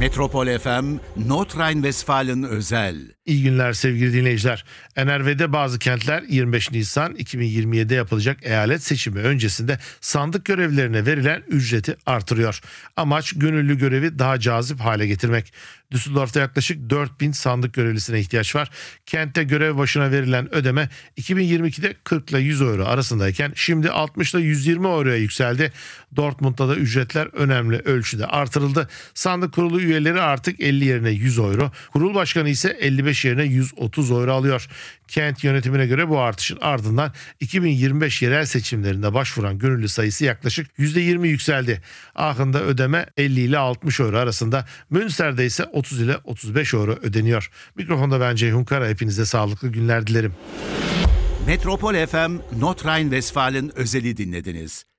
Metropol FM, Nordrhein-Westfalen özel. İyi günler sevgili dinleyiciler. NRV'de bazı kentler 25 Nisan 2027'de yapılacak eyalet seçimi öncesinde sandık görevlilerine verilen ücreti artırıyor. Amaç gönüllü görevi daha cazip hale getirmek. Düsseldorf'ta yaklaşık 4000 sandık görevlisine ihtiyaç var. Kentte görev başına verilen ödeme 2022'de 40 ile 100 euro arasındayken şimdi 60 ile 120 euroya yükseldi. Dortmund'da da ücretler önemli ölçüde artırıldı. Sandık kurulu üyeleri artık 50 yerine 100 euro. Kurul başkanı ise 55 yerine 130 euro alıyor. Kent yönetimine göre bu artışın ardından 2025 yerel seçimlerinde başvuran gönüllü sayısı yaklaşık %20 yükseldi. Aachen'da ödeme 50 ile 60 euro arasında, Münster'de ise 30 ile 35 euro ödeniyor. Mikrofonda ben Ceyhun Kara, hepinize sağlıklı günler dilerim. Metropol FM, Nordrhein-Westfalen özeli dinlediniz.